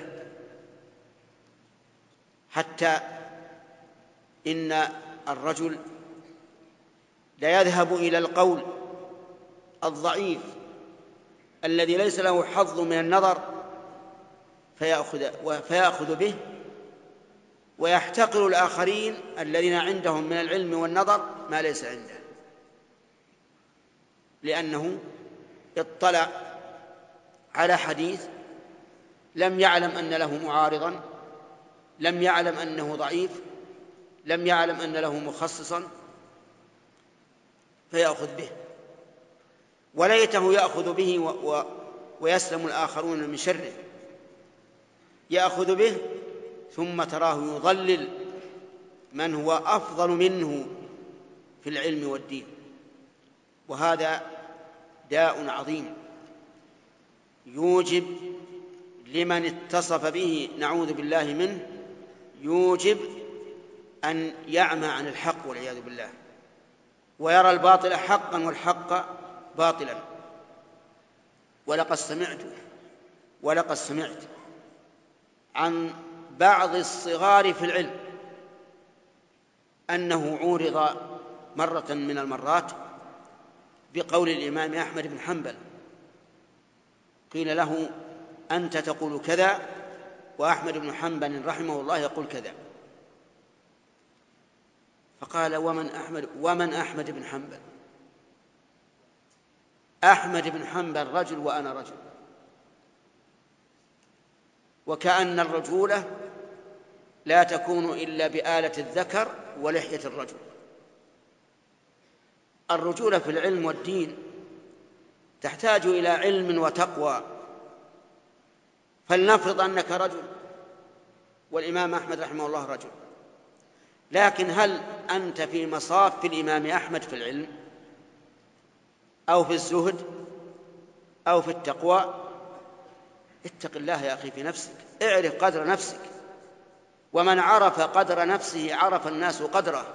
حتى إن الرجل لا يذهب إلى القول الضعيف الذي ليس له حظ من النظر فيأخذ, فيأخذ به، ويحتقر الآخرين الذين عندهم من العلم والنظر ما ليس عنده، لأنه اطلع على حديث لم يعلم أن له معارضا، لم يعلم أنه ضعيف، لم يعلم أن له مخصصا، فيأخذ به، وليته يأخذ به و... و... ويسلم الآخرون من شره. يأخذ به ثم تراه يضلل من هو أفضل منه في العلم والدين، وهذا داء عظيم يوجب لمن اتصف به نعوذ بالله منه، يوجب أن يعمى عن الحق والعياذ بالله، ويرى الباطل حقا والحق باطلا. ولقد سمعت ولقد سمعت عن بعض الصغار في العلم أنه عورض مرة من المرات بقول الإمام أحمد بن حنبل، قيل له أنت تقول كذا وأحمد بن حنبل رحمه الله يقول كذا، فقال ومن أحمد, ومن أحمد بن حنبل؟ أحمد بن حنبل رجل وأنا رجل، وكأن الرجولة لا تكون إلا بآلة الذكر ولحية الرجل. الرجولة في العلم والدين تحتاج إلى علم وتقوى، فلنفرض أنك رجل والإمام أحمد رحمه الله رجل، لكن هل أنت في مصاف الإمام أحمد في العلم أو في الزهد أو في التقوى؟ اتق الله يا أخي في نفسك، اعرف قدر نفسك، ومن عرف قدر نفسه عرف الناس قدره،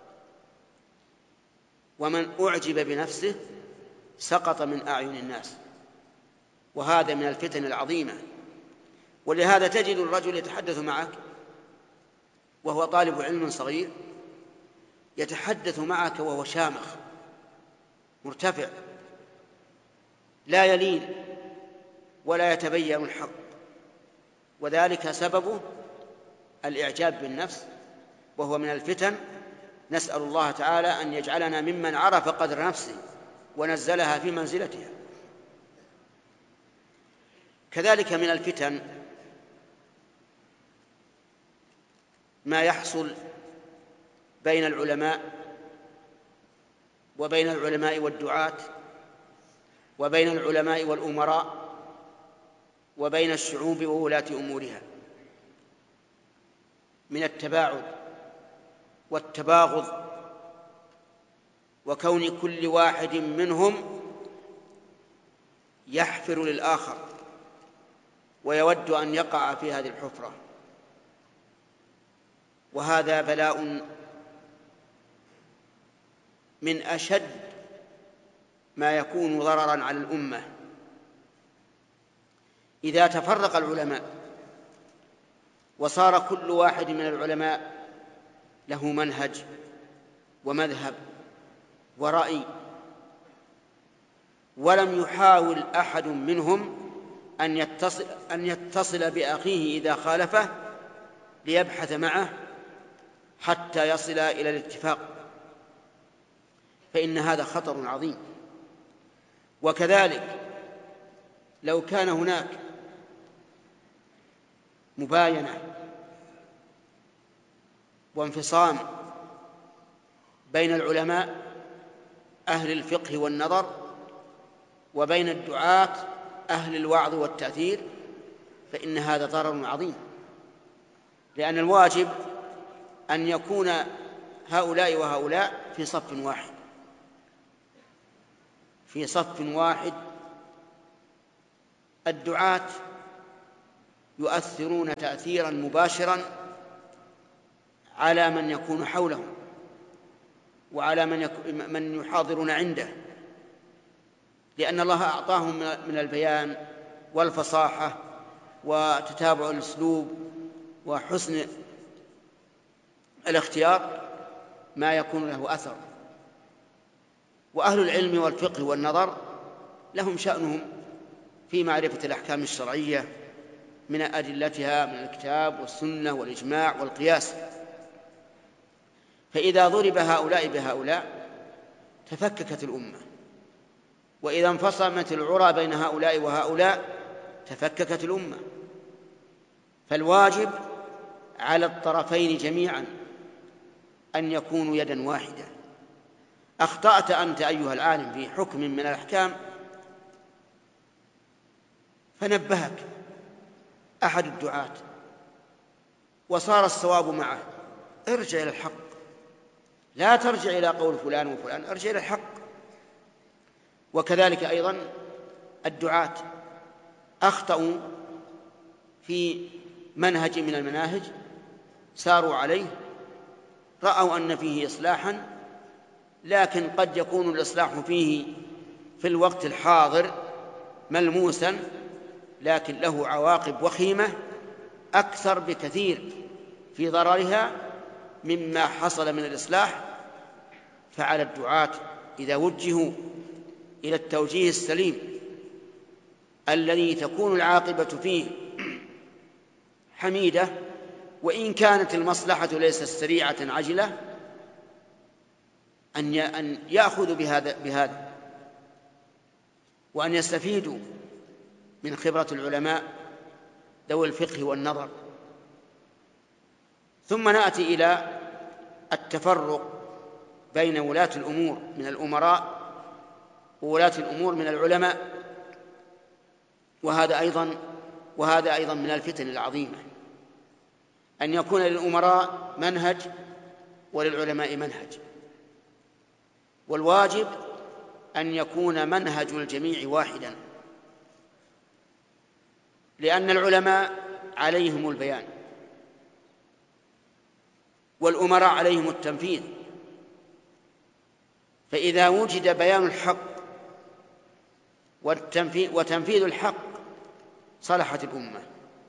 ومن أعجب بنفسه سقط من أعين الناس، وهذا من الفتن العظيمة. ولهذا تجد الرجل يتحدث معك وهو طالب علم صغير، يتحدث معك وهو شامخ مرتفع لا يلين ولا يتبين الحق، وذلك سببه الإعجاب بالنفس، وهو من الفتن. نسأل الله تعالى أن يجعلنا ممن عرف قدر نفسه ونزلها في منزلتها. كذلك من الفتن ما يحصل بين العلماء وبين العلماء والدعاة وبين العلماء والأمراء وبين الشعوب وولاة أمورها من التباعد والتباغض، وكون كل واحد منهم يحفر للآخر ويود أن يقع في هذه الحفرة، وهذا بلاء من أشد ما يكون ضررا على الأمة. إذا تفرق العلماء وصار كل واحد من العلماء له منهج ومذهب ورأي، ولم يحاول أحد منهم أن يتصل, أن يتصل بأخيه إذا خالفه ليبحث معه حتى يصل إلى الاتفاق، فإن هذا خطر عظيم. وكذلك لو كان هناك مباينة وانفصام بين العلماء أهل الفقه والنظر وبين الدعاة أهل الوعظ والتأثير، فإن هذا ضرر عظيم، لأن الواجب أن يكون هؤلاء وهؤلاء في صف واحد في صف واحد. الدعاة يؤثرون تأثيرا مباشرا على من يكون حولهم وعلى من, من يحاضرون عنده، لأن الله أعطاهم من البيان والفصاحة وتتابع الأسلوب وحسن الاختيار ما يكون له أثر. وأهل العلم والفقه والنظر لهم شأنهم في معرفة الأحكام الشرعية من أدلتها من الكتاب والسنة والإجماع والقياس، فإذا ضرب هؤلاء بهؤلاء تفككت الأمة، وإذا انفصمت العرى بين هؤلاء وهؤلاء تفككت الأمة. فالواجب على الطرفين جميعا أن يكونوا يدا واحدة. أخطأت أنت أيها العالم في حكم من الأحكام فنبهك أحد الدعاة وصار الصواب معه، ارجع إلى الحق، لا ترجع إلى قول فلان وفلان، ارجع إلى الحق. وكذلك أيضا الدعاة أخطأوا في منهج من المناهج ساروا عليه، رأوا أن فيه إصلاحا، لكن قد يكون الإصلاح فيه في الوقت الحاضر ملموسا، لكن له عواقب وخيمة أكثر بكثير في ضررها مما حصل من الإصلاح. فعلى الدعاة إذا وجهوا إلى التوجيه السليم الذي تكون العاقبة فيه حميدة، وإن كانت المصلحة ليست سريعة عجلة، أن يأخذوا بهذا بهذا وأن يستفيدوا من خبرة العلماء ذوي الفقه والنظر. ثم نأتي إلى التفرق بين ولاة الأمور من الأمراء وولاة الأمور من العلماء، وهذا أيضا وهذا أيضا من الفتن العظيمة، أن يكون للأمراء منهج وللعلماء منهج، والواجب أن يكون منهج الجميع واحدا، لأن العلماء عليهم البيان والأمراء عليهم التنفيذ. فإذا وجد بيان الحق وتنفيذ الحق صلحت الأمة.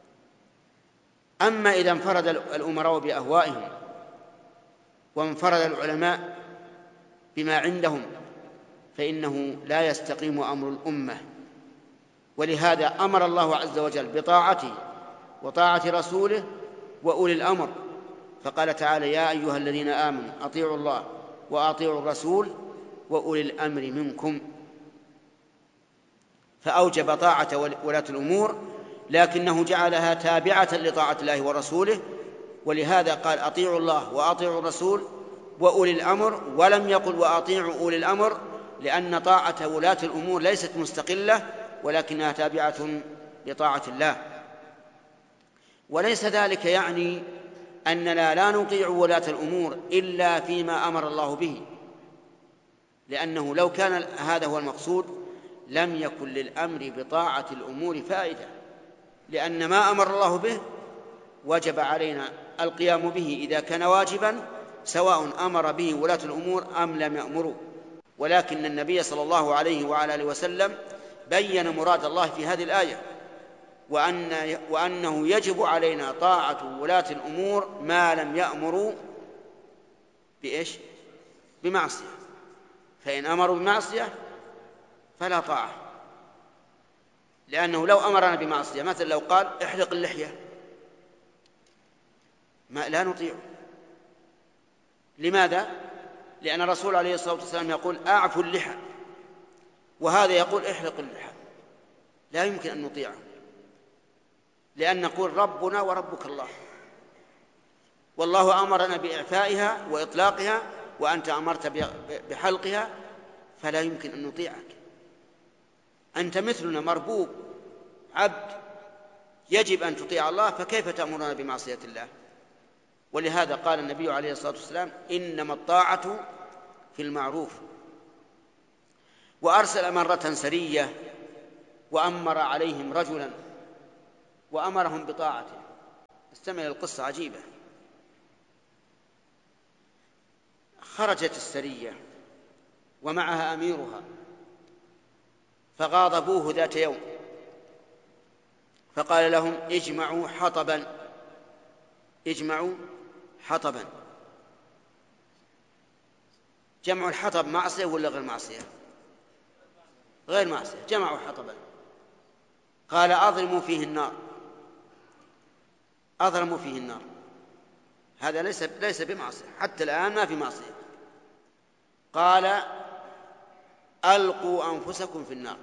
أما إذا انفرد الأمراء بأهوائهم وانفرد العلماء بما عندهم فإنه لا يستقيم أمر الأمة. ولهذا أمر الله عز وجل بطاعته وطاعة رسوله وأولي الأمر، فقال تعالى: يا أيها الذين آمنوا أطيعوا الله وأطيعوا الرسول وأولي الأمر منكم. فأوجب طاعة ولاة الأمور، لكنه جعلها تابعة لطاعة الله ورسوله، ولهذا قال: أطيعوا الله وأطيعوا الرسول وأولي الأمر، ولم يقل وأطيعوا أولي الأمر، لأن طاعة ولاة الأمور ليست مستقلة ولكنها تابعة لطاعة الله. وليس ذلك يعني أننا لا نطيع ولاة الأمور إلا فيما أمر الله به، لأنه لو كان هذا هو المقصود لم يكن للأمر بطاعة الأمور فائدة، لأن ما أمر الله به وجب علينا القيام به إذا كان واجبا، سواء أمر به ولاة الأمور أم لم يأمروا. ولكن النبي صلى الله عليه وعلى آله وسلم بين مراد الله في هذه الآية، وأن وأنه يجب علينا طاعة ولاة الأمور ما لم يأمروا بإيش؟ بمعصية. فإن أمروا بمعصية فلا طاعة، لأنه لو أمرنا بمعصية، مثلا لو قال احلق اللحية ما لا نطيعه. لماذا؟ لأن الرسول عليه الصلاة والسلام يقول أعفوا اللحى، وهذا يقول احلق اللحى، لا يمكن أن نطيعه، لأن نقول ربنا وربك الله، والله أمرنا بإعفائها وإطلاقها وأنت أمرت بحلقها، فلا يمكن أن نطيعك. أنت مثلنا مربوب عبد، يجب أن تطيع الله، فكيف تأمرنا بمعصية الله؟ ولهذا قال النبي عليه الصلاة والسلام: إنما الطاعة في المعروف. وأرسل مرة سرية وأمر عليهم رجلا وأمرهم بطاعته. استمع القصة عجيبة. خرجت السرية ومعها أميرها فغاضبوه ذات يوم، فقال لهم اجمعوا حطبا اجمعوا حطبا. جمع الحطب معصية ولا غير معصية؟ غير معصية. جمعوا حطبا. قال أضرموا فيه النار. أضرموا فيه النار. هذا ليس ليس بمعصية، حتى الآن ما في معصية. قال ألقوا أنفسكم في النار،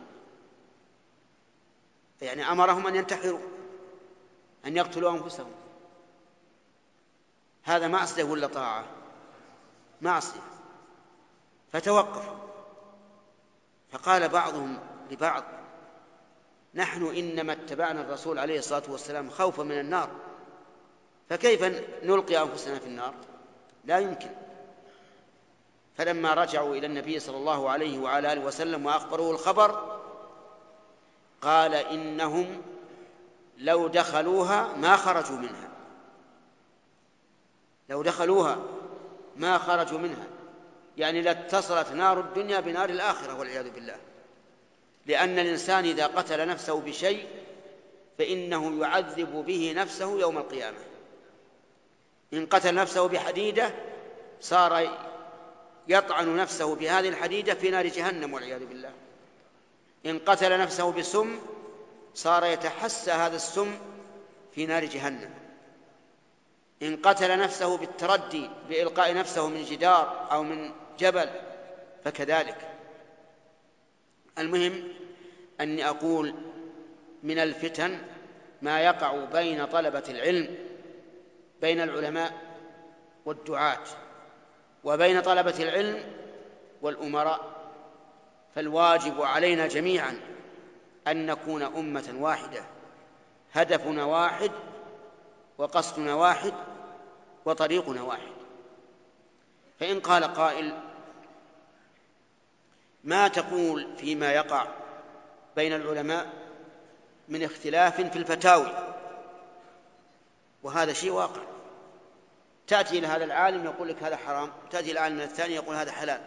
يعني أمرهم أن ينتحروا، أن يقتلوا أنفسهم. هذا معصية ولا طاعة؟ معصية. فتوقفوا. فقال بعضهم لبعض نحن إنما اتبعنا الرسول عليه الصلاة والسلام خوفا من النار، فكيف نلقي أنفسنا في النار؟ لا يمكن. فلما رجعوا إلى النبي صلى الله عليه وعلى آله وسلم وأخبروه الخبر قال إنهم لو دخلوها ما خرجوا منها، لو دخلوها ما خرجوا منها، يعني لاتصلت نار الدنيا بنار الآخرة والعياذ بالله. لأن الإنسان إذا قتل نفسه بشيء فإنه يعذب به نفسه يوم القيامة. إن قتل نفسه بحديدة صار يطعن نفسه بهذه الحديدة في نار جهنم والعياذ بالله. إن قتل نفسه بسم صار يتحسى هذا السم في نار جهنم. إن قتل نفسه بالتردي بإلقاء نفسه من جدار أو من جبل فكذلك. المهم أني أقول من الفتن ما يقع بين طلبة العلم، بين العلماء والدعاة، وبين طلبة العلم والأمراء. فالواجب علينا جميعا أن نكون أمة واحدة، هدفنا واحد وقصدنا واحد وطريقنا واحد. فإن قال قائل ما تقول فيما يقع بين العلماء من اختلاف في الفتاوي؟ وهذا شيء واقع. تأتي إلى هذا العالم يقول لك هذا حرام، تأتي إلى العالم الثاني يقول هذا حلال.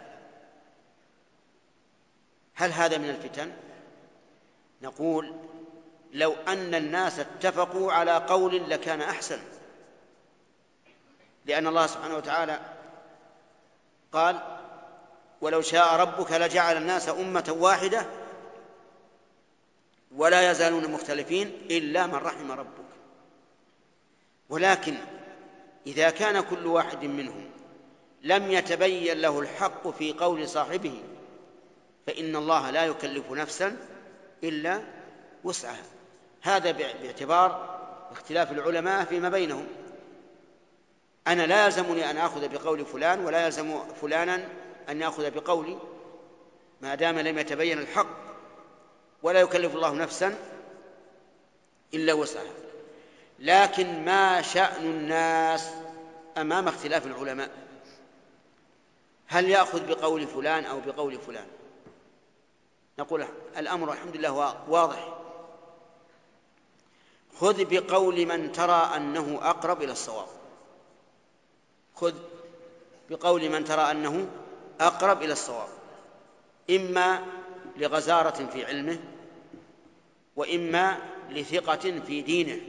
هل هذا من الفتن؟ نقول لو أن الناس اتفقوا على قول لكان أحسن، لأن الله سبحانه وتعالى قال ولو شاء ربك لجعل الناس أمة واحدة ولا يزالون مختلفين إلا من رحم ربك. ولكن إذا كان كل واحد منهم لم يتبين له الحق في قول صاحبه فإن الله لا يكلف نفسا إلا وسعها. هذا باعتبار اختلاف العلماء فيما بينهم. أنا لا يلزمني أن أخذ بقول فلان ولا يلزم فلانا أن يأخذ بقولي ما دام لم يتبين الحق، ولا يكلف الله نفسا إلا وسعها. لكن ما شأن الناس أمام اختلاف العلماء؟ هل يأخذ بقول فلان أو بقول فلان؟ نقول الأمر الحمد لله واضح. خذ بقول من ترى أنه أقرب إلى الصواب، خذ بقول من ترى أنه أقرب إلى الصواب، إما لغزارة في علمه وإما لثقة في دينه،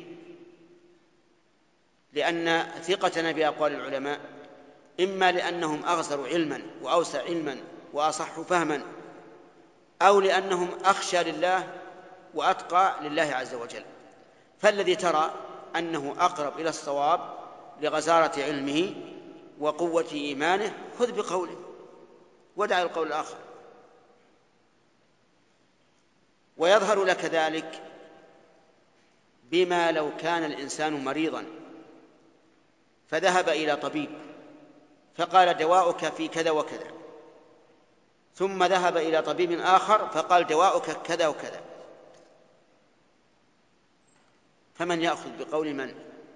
لأن ثقتنا بأقوال العلماء إما لأنهم أغزر علما وأوسع علما وأصح فهما، أو لأنهم أخشى لله وأتقى لله عز وجل. فالذي ترى أنه أقرب إلى الصواب لغزارة علمه وقوة إيمانه خذ بقوله ودع القول الآخر. ويظهر لك ذلك بما لو كان الإنسان مريضا فذهب إلى طبيب فقال دواؤك في كذا وكذا، ثم ذهب إلى طبيب آخر فقال دواؤك كذا وكذا، فمن يأخذ بقول من؟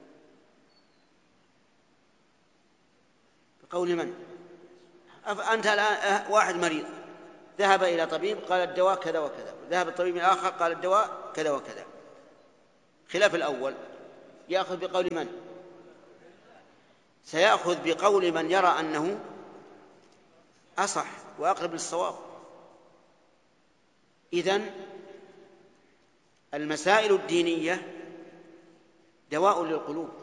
بقول من؟ أنت الآن واحد مريض ذهب إلى طبيب قال الدواء كذا وكذا، ذهب الطبيب الآخر قال الدواء كذا وكذا، خلاف الأول، يأخذ بقول من؟ سيأخذ بقول من يرى أنه أصح وأقرب للصواب. إذن المسائل الدينية دواء للقلوب،